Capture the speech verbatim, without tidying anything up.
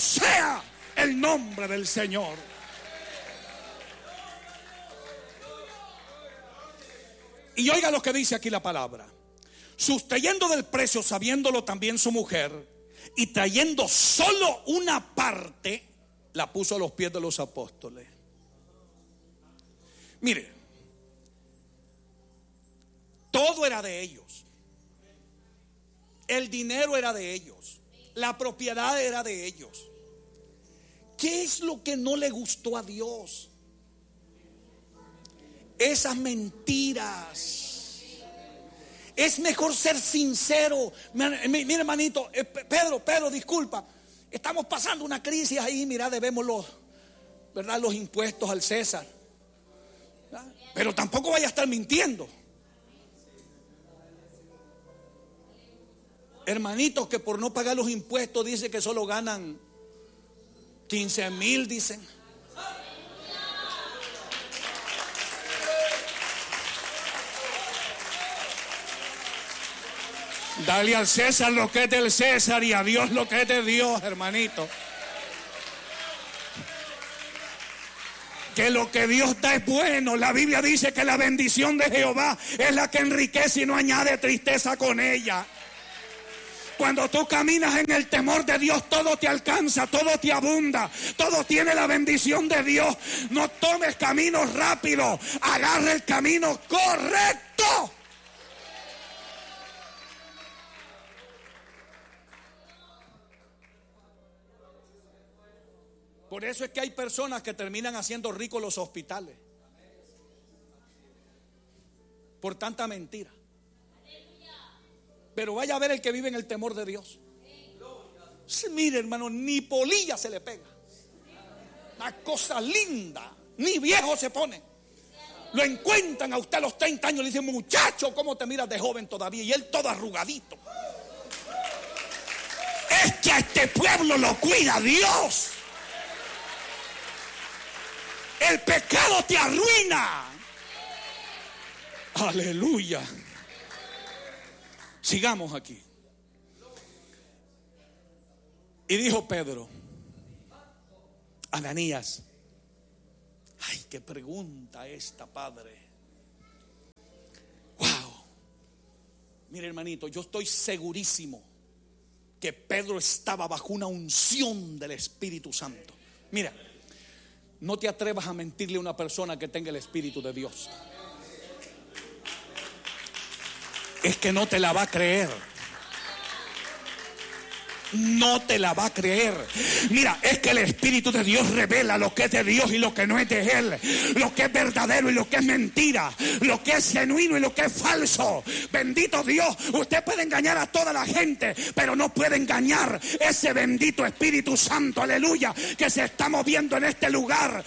sea el nombre del Señor. Y oiga lo que dice aquí la palabra: sustrayendo del precio, sabiéndolo también su mujer, y trayendo solo una parte, la puso a los pies de los apóstoles. Mire, todo era de ellos. El dinero era de ellos. La propiedad era de ellos. ¿Qué es lo que no le gustó a Dios? Esas mentiras. Es mejor ser sincero. Mire, hermanito, Pedro, Pedro, disculpa. Estamos pasando una crisis ahí. Mira, debemos los, ¿verdad?, los impuestos al César. ¿verdad? Pero tampoco vaya a estar mintiendo. Hermanitos que por no pagar los impuestos dice que solo ganan quince mil, dicen. Dale al César lo que es del César y a Dios lo que es de Dios, hermanito. Que lo que Dios da es bueno. La Biblia dice que la bendición de Jehová es la que enriquece y no añade tristeza con ella. Cuando tú caminas en el temor de Dios, todo te alcanza, todo te abunda, todo tiene la bendición de Dios. No tomes caminos rápidos, agarra el camino correcto. Por eso es que hay personas que terminan haciendo ricos los hospitales. Por tanta mentira. Pero vaya a ver el que vive en el temor de Dios. Sí, mire, hermano, ni polilla se le pega. Una cosa linda. Ni viejo se pone. Lo encuentran a usted a los treinta años. Le dicen: muchacho, ¿cómo te miras de joven todavía? Y él todo arrugadito. Es que a este pueblo lo cuida Dios. El pecado te arruina. Aleluya. Sigamos aquí. Y dijo Pedro: Ananías. Ay, qué pregunta esta, padre. Wow. Mire, hermanito, yo estoy segurísimo que Pedro estaba bajo una unción del Espíritu Santo. Mira, no te atrevas a mentirle a una persona que tenga el Espíritu de Dios. Es que no te la va a creer. No te la va a creer. Mira, es que el Espíritu de Dios revela lo que es de Dios y lo que no es de Él, lo que es verdadero y lo que es mentira, lo que es genuino y lo que es falso. Bendito Dios. Usted puede engañar a toda la gente, pero no puede engañar ese bendito Espíritu Santo, aleluya, que se está moviendo en este lugar.